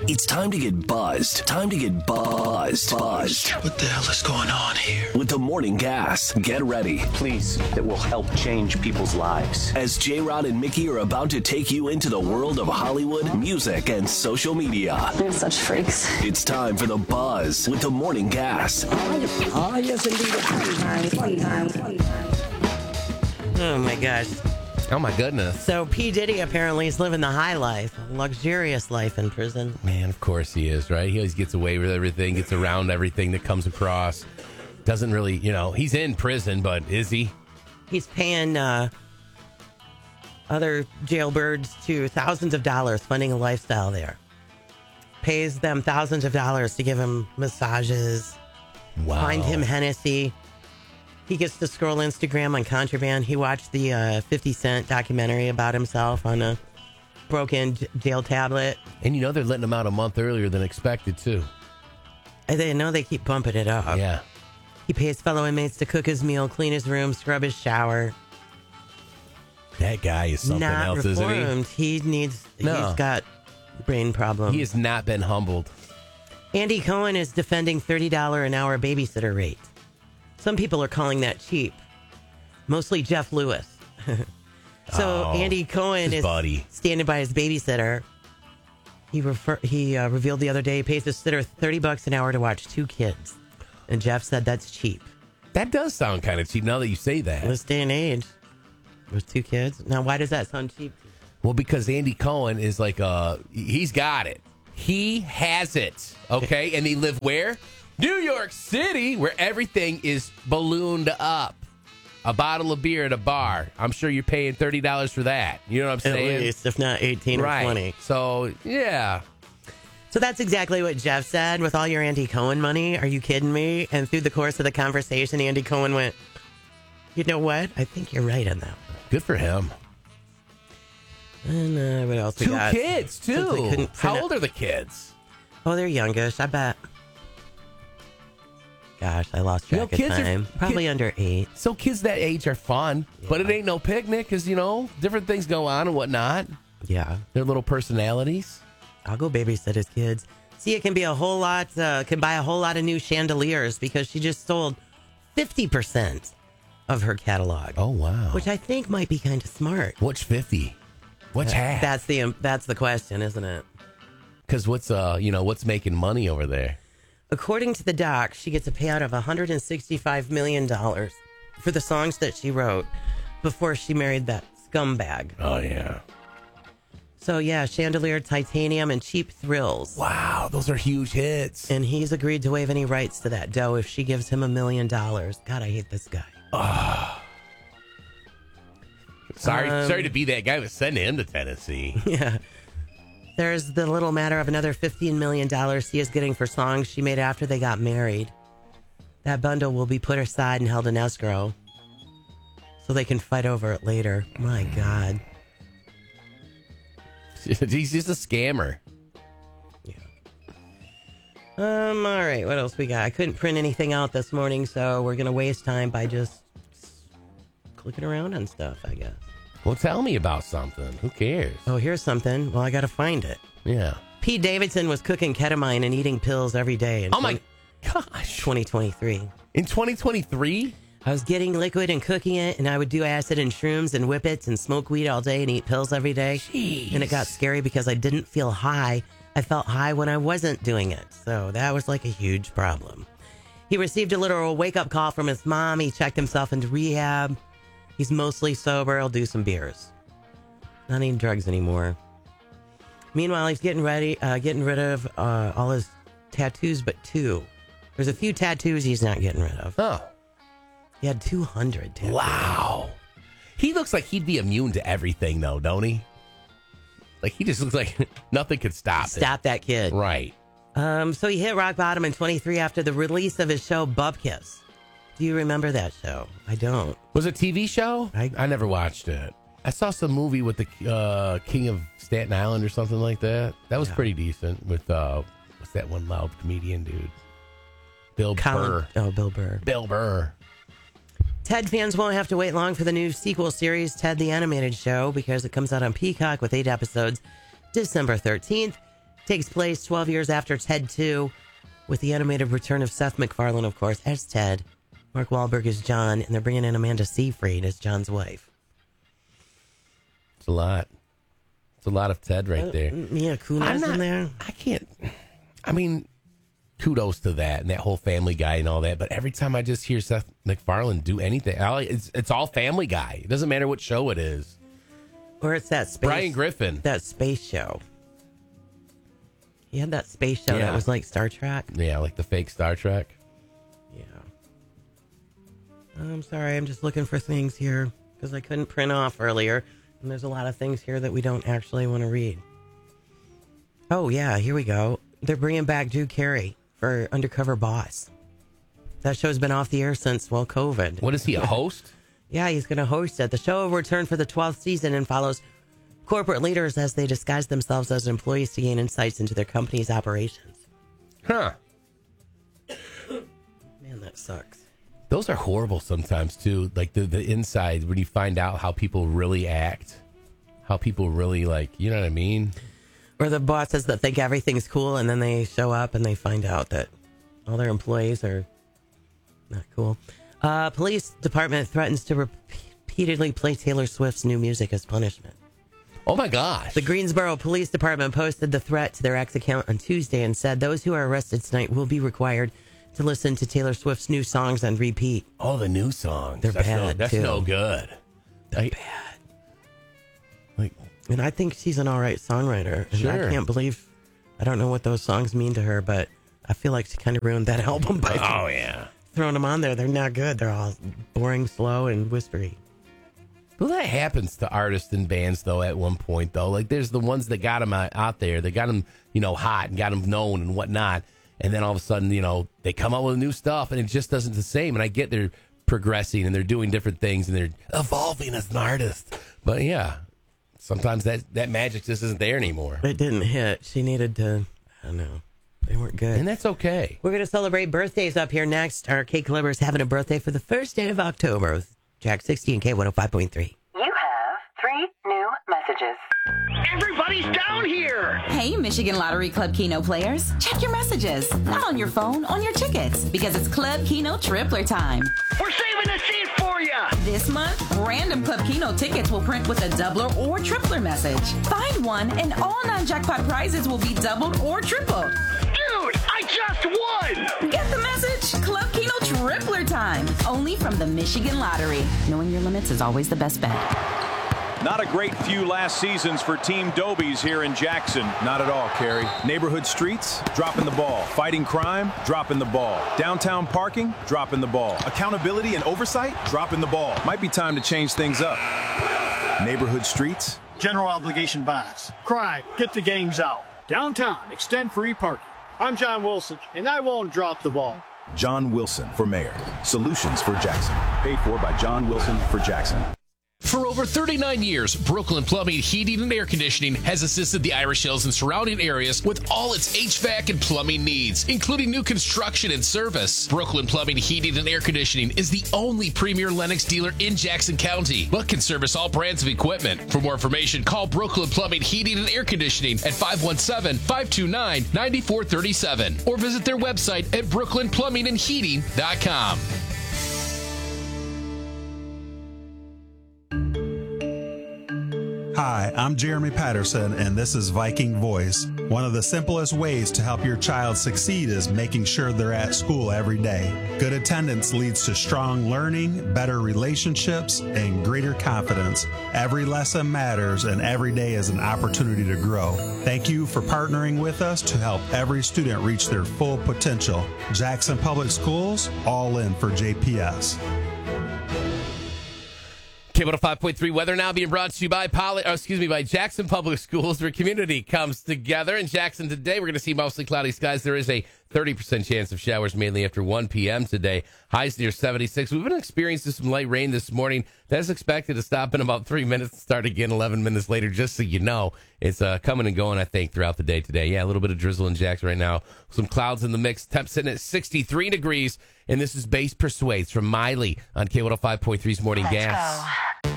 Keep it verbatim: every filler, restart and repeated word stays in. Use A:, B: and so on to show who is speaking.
A: It's time to get buzzed. Time to get buzzed. Buzzed.
B: What the hell is going on here?
A: With the Morning Gas. Get ready.
C: Please, that will help change people's lives.
A: As J-Rod and Mickey are about to take you into the world of Hollywood, music, and social media.
D: They're such freaks.
A: It's time for the buzz with the Morning Gas.
E: Oh, yes, indeed. Fun time, fun time, fun time.
F: Oh, my gosh.
G: Oh, my goodness.
F: So P. Diddy apparently is living the high life, a luxurious life in prison.
G: Man, of course he is, right? He always gets away with everything, gets around everything that comes across. Doesn't really, you know, he's in prison, but is he?
F: He's paying uh, other jailbirds to thousands of dollars funding a lifestyle there. Pays them thousands of dollars to give him massages,
G: Wow.
F: find him Hennessy. He gets to scroll Instagram on Contraband. He watched the uh, fifty Cent documentary about himself on a broken j- jail tablet.
G: And you know they're letting him out a month earlier than expected, too.
F: I they know they keep bumping it up.
G: Yeah.
F: He pays fellow inmates to cook his meal, clean his room, scrub his shower.
G: That guy is something
F: Not
G: else, isn't he?
F: reformed. He needs.
G: No.
F: He's got brain problems.
G: He has not been humbled.
F: Andy Cohen is defending thirty dollars an hour babysitter rate. Some people are calling that cheap. Mostly Jeff Lewis. so
G: Oh,
F: Andy Cohen
G: his
F: is
G: buddy.
F: standing by his babysitter. He refer- he uh, revealed the other day he pays his sitter thirty bucks an hour to watch two kids. And Jeff said that's cheap.
G: That does sound kind of cheap now that you say
F: In
G: that.
F: this day and age, with two kids. Now, why does that sound cheap?
G: Well, because Andy Cohen is like, uh, he's got it. He has it. Okay. And they live where? New York City, where everything is ballooned up. A bottle of beer at a bar. I'm sure you're paying thirty dollars for that. You know what I'm
F: At
G: saying?
F: least, if not eighteen
G: right.
F: or twenty.
G: So, yeah.
F: So that's exactly what Jeff said. With all your Andy Cohen money, are you kidding me? And through the course of the conversation, Andy Cohen went, you know what? I think you're right on that.
G: Good for him.
F: And uh, what else we
G: Two
F: got?
G: kids,
F: Since we
G: too.
F: couldn't
G: How
F: fin-
G: old are the kids?
F: Oh, they're youngish, I bet. Gosh, I lost
G: You know,
F: track of
G: kids are-
F: time. Probably
G: kid-
F: under eight.
G: So kids that age are fun, but it ain't no picnic because, you know, different things go on and whatnot.
F: Yeah.
G: Their little personalities.
F: I'll go babysit his kids. See, it can be a whole lot, uh, can buy a whole lot of new chandeliers because she just sold fifty percent of her catalog.
G: Oh, wow.
F: Which I think might be kind of smart.
G: What's fifty? What's half?
F: That's the um, that's the question, isn't it?
G: Because what's, uh, you know, what's making money over there?
F: According to the doc, she gets a payout of one hundred sixty-five million dollars for the songs that she wrote before she married that scumbag.
G: Oh, yeah.
F: So, yeah, Chandelier, Titanium, and Cheap Thrills.
G: Wow, those are huge hits.
F: And he's agreed to waive any rights to that dough if she gives him a million dollars. God, I hate this guy.
G: Sorry,
F: Um,
G: sorry to be that guy, but send him to Tennessee.
F: Yeah. There's the little matter of another fifteen million dollars he is getting for songs she made after they got married. That bundle will be put aside and held in escrow so they can fight over it later. My God.
G: He's just a scammer.
F: Um, all right, what else we got? I couldn't print anything out this morning, so we're going to waste time by just clicking around on stuff, I guess.
G: Well, tell me about something. Who cares?
F: Oh, here's something. Well, I got to find it.
G: Yeah.
F: Pete Davidson was cooking ketamine and eating pills every day in
G: Oh, my gosh.
F: twenty twenty-three.
G: In twenty twenty-three?
F: I was getting liquid and cooking it, and I would do acid and shrooms and whippets and smoke weed all day and eat pills every day.
G: Jeez.
F: And it got scary because I didn't feel high. I felt high when I wasn't doing it. So that was like a huge problem. He received a literal wake-up call from his mom. He checked himself into rehab. He's mostly sober. He'll do some beers. Not eating drugs anymore. Meanwhile, he's getting ready, uh, getting rid of uh, all his tattoos, but two. There's a few tattoos he's not getting rid of.
G: Oh.
F: He had two hundred tattoos.
G: Wow. He looks like he'd be immune to everything, though, don't he? Like, he just looks like nothing could stop
F: Stop that kid.
G: it. Right.
F: Um, so he hit rock bottom in twenty-three after the release of his show Bupkis. Do you remember that show? I don't.
G: Was it a T V show?
F: I-
G: I never watched it. I saw some movie with the uh, King of Staten Island or something like that. That was
F: Yeah.
G: pretty decent with, uh, what's that one loud comedian dude? Bill
F: Colin,
G: Burr.
F: oh, Bill Burr.
G: Bill Burr.
F: Ted fans won't have to wait long for the new sequel series, Ted the Animated Show, because it comes out on Peacock with eight episodes December thirteenth. Takes place twelve years after Ted two, with the animated return of Seth MacFarlane, of course, as Ted. Mark Wahlberg is John, and they're bringing in Amanda Seyfried as John's wife.
G: It's a lot. It's a lot of Ted right there.
F: Uh, Mia Kunis
G: not,
F: in there.
G: I can't. I mean, kudos to that and that whole Family Guy and all that. But every time I just hear Seth MacFarlane do anything, I, it's it's all Family Guy. It doesn't matter what show it is.
F: Or it's that space.
G: Brian Griffin.
F: That space show. He had that space show
G: Yeah.
F: that was like Star Trek.
G: Yeah, like the fake Star Trek.
F: Yeah. I'm sorry, I'm just looking for things here because I couldn't print off earlier. And there's a lot of things here that we don't actually want to read. Oh, yeah, here we go. They're bringing back Drew Carey for Undercover Boss. That show's been off the air since, well, COVID.
G: What is he, a host?
F: Yeah, he's going to host it. The show will return for the twelfth season and follows corporate leaders as they disguise themselves as employees to gain insights into their company's operations.
G: Huh.
F: Man, that sucks.
G: Those are horrible sometimes, too. Like the, the inside, when you find out how people really act, how people really, like, you know what I mean?
F: Or the bosses that think everything's cool, and then they show up and they find out that all their employees are not cool. Uh, police department threatens to repeatedly play Taylor Swift's new music as punishment.
G: Oh, my gosh.
F: The Greensboro Police Department posted the threat to their X account on Tuesday and said those who are arrested tonight will be required to listen to Taylor Swift's new songs on repeat.
G: Oh, the new songs.
F: They're
G: that's
F: bad,
G: no, That's
F: too.
G: no good.
F: They're
G: I,
F: bad.
G: Like,
F: And I think she's an all right songwriter. And
G: Sure.
F: I can't believe, I don't know what those songs mean to her, but I feel like she kind of ruined that album by
G: oh, yeah.
F: throwing them on there. They're not good. They're all boring, slow, and whispery.
G: Well, that happens to artists and bands, though, at one point, though. Like, there's the ones that got them out, out there. They got them, you know, hot and got them known and whatnot. And then all of a sudden, you know, they come out with new stuff, and it just doesn't the same. And I get they're progressing, and they're doing different things, and they're evolving as an artist. But, yeah, sometimes that, that magic just isn't there anymore.
F: It didn't hit. She needed to, I don't know. They weren't good.
G: And that's okay.
F: We're going to celebrate birthdays up here next. Our Kate Clipper's having a birthday for the first day of October with Jack sixty and K one oh five point three.
D: You have three new messages.
B: Everybody's down here!
H: Hey, Michigan Lottery Club Keno players. Check your messages. Not on your phone, on your tickets. Because it's Club Keno Tripler time.
B: We're saving a seat for you!
H: This month, random Club Keno tickets will print with a doubler or tripler message. Find one and all non-jackpot prizes will be doubled or tripled.
B: Dude, I just won!
H: Get the message? Club Keno Tripler time. Only from the Michigan Lottery. Knowing your limits is always the best bet.
I: Not a great few last seasons for Team Dobies here in Jackson.
J: Not at all, Kerry. Neighborhood streets, dropping the ball. Fighting crime, dropping the ball. Downtown parking, dropping the ball. Accountability and oversight, dropping the ball. Might be time to change things up. Neighborhood streets.
K: General obligation bonds. Crime, get the gangs out. Downtown, extend free parking. I'm John Wilson, and I won't drop the ball.
J: John Wilson for mayor. Solutions for Jackson. Paid for by John Wilson for Jackson.
L: For over thirty-nine years, Brooklyn Plumbing, Heating, and Air Conditioning has assisted the Irish Hills and surrounding areas with all its H V A C and plumbing needs, including new construction and service. Brooklyn Plumbing, Heating, and Air Conditioning is the only premier Lennox dealer in Jackson County, but can service all brands of equipment. For more information, call Brooklyn Plumbing, Heating, and Air Conditioning at five one seven, five two nine, nine four three seven or visit their website at brooklyn plumbing and heating dot com.
M: Hi, I'm Jeremy Patterson, and this is Viking Voice. One of the simplest ways to help your child succeed is making sure they're at school every day. Good attendance leads to strong learning, better relationships, and greater confidence. Every lesson matters, and every day is an opportunity to grow. Thank you for partnering with us to help every student reach their full potential. Jackson Public Schools, all in for J P S.
G: K one oh five point three weather now being brought to you by Poly, or excuse me, by Jackson Public Schools, where community comes together. In Jackson today, we're going to see mostly cloudy skies. There is a thirty percent chance of showers mainly after one p.m. today. Highs near seventy-six. We've been experiencing some light rain this morning. That is expected to stop in about three minutes and start again eleven minutes later, just so you know. It's uh, coming and going, I think, throughout the day today. Yeah, a little bit of drizzle in Jackson right now. Some clouds in the mix. Temp sitting at sixty-three degrees. And this is Bass Persuades from Miley on K one oh five point three's Morning
D: Let's
G: Gas.
D: Go.